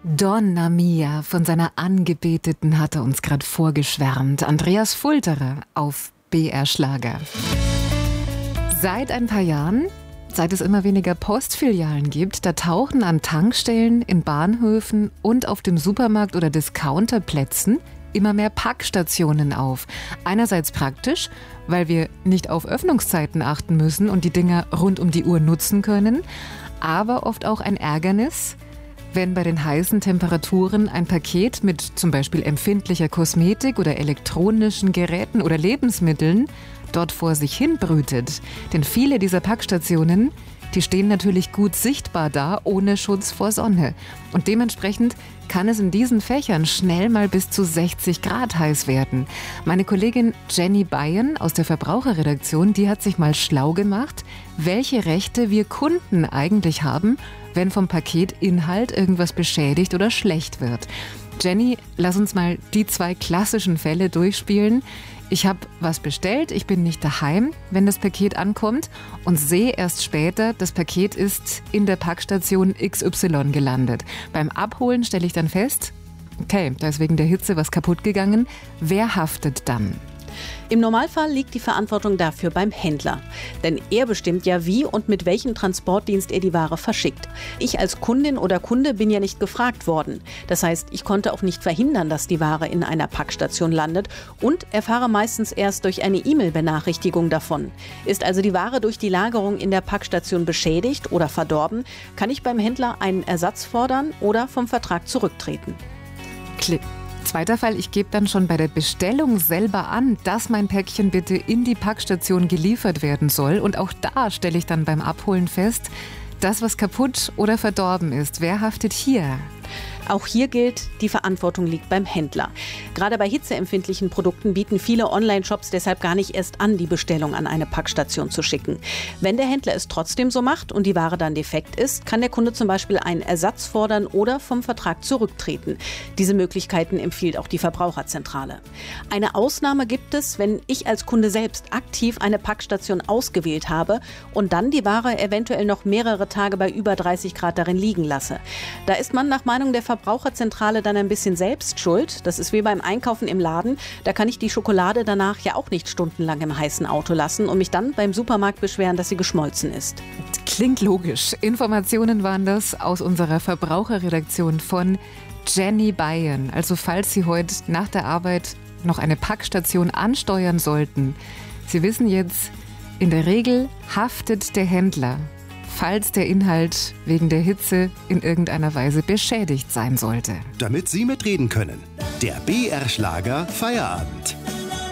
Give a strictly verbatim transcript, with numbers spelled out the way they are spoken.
Donna Mia, von seiner Angebeteten hat er uns gerade vorgeschwärmt. Andreas Fulterer auf B R Schlager. Seit ein paar Jahren, seit es immer weniger Postfilialen gibt, da tauchen an Tankstellen, in Bahnhöfen und auf dem Supermarkt- oder Discounterplätzen immer mehr Packstationen auf. Einerseits praktisch, weil wir nicht auf Öffnungszeiten achten müssen und die Dinger rund um die Uhr nutzen können, aber oft auch ein Ärgernis, wenn bei den heißen Temperaturen ein Paket mit zum Beispiel empfindlicher Kosmetik oder elektronischen Geräten oder Lebensmitteln dort vor sich hin brütet. Denn viele dieser Packstationen, die stehen natürlich gut sichtbar da, ohne Schutz vor Sonne. Und dementsprechend kann es in diesen Fächern schnell mal bis zu sechzig Grad heiß werden. Meine Kollegin Jenny Bayern aus der Verbraucherredaktion, die hat sich mal schlau gemacht, welche Rechte wir Kunden eigentlich haben, wenn vom Paketinhalt irgendwas beschädigt oder schlecht wird. Jenny, lass uns mal die zwei klassischen Fälle durchspielen. Ich habe was bestellt, ich bin nicht daheim, wenn das Paket ankommt und sehe erst später, das Paket ist in der Packstation X Y gelandet. Beim Abholen stelle ich dann fest, okay, da ist wegen der Hitze was kaputt gegangen. Wer haftet dann? Im Normalfall liegt die Verantwortung dafür beim Händler. Denn er bestimmt ja, wie und mit welchem Transportdienst er die Ware verschickt. Ich als Kundin oder Kunde bin ja nicht gefragt worden. Das heißt, ich konnte auch nicht verhindern, dass die Ware in einer Packstation landet und erfahre meistens erst durch eine E-Mail-Benachrichtigung davon. Ist also die Ware durch die Lagerung in der Packstation beschädigt oder verdorben, kann ich beim Händler einen Ersatz fordern oder vom Vertrag zurücktreten. Klick. Zweiter Fall, ich gebe dann schon bei der Bestellung selber an, dass mein Päckchen bitte in die Packstation geliefert werden soll. Und auch da stelle ich dann beim Abholen fest, dass was kaputt oder verdorben ist. Wer haftet hier? Auch hier gilt, die Verantwortung liegt beim Händler. Gerade bei hitzeempfindlichen Produkten bieten viele Online-Shops deshalb gar nicht erst an, die Bestellung an eine Packstation zu schicken. Wenn der Händler es trotzdem so macht und die Ware dann defekt ist, kann der Kunde zum Beispiel einen Ersatz fordern oder vom Vertrag zurücktreten. Diese Möglichkeiten empfiehlt auch die Verbraucherzentrale. Eine Ausnahme gibt es, wenn ich als Kunde selbst aktiv eine Packstation ausgewählt habe und dann die Ware eventuell noch mehrere Tage bei über dreißig Grad darin liegen lasse. Da ist man nach Meinung der Verbraucherzentrale dann ein bisschen selbst schuld. Das ist wie beim Einkaufen im Laden. Da kann ich die Schokolade danach ja auch nicht stundenlang im heißen Auto lassen und mich dann beim Supermarkt beschweren, dass sie geschmolzen ist. Klingt logisch. Informationen waren das aus unserer Verbraucherredaktion von Jenny Bayern. Also falls Sie heute nach der Arbeit noch eine Packstation ansteuern sollten, Sie wissen jetzt, in der Regel haftet der Händler, falls der Inhalt wegen der Hitze in irgendeiner Weise beschädigt sein sollte. Damit Sie mitreden können. Der B R Schlager Feierabend.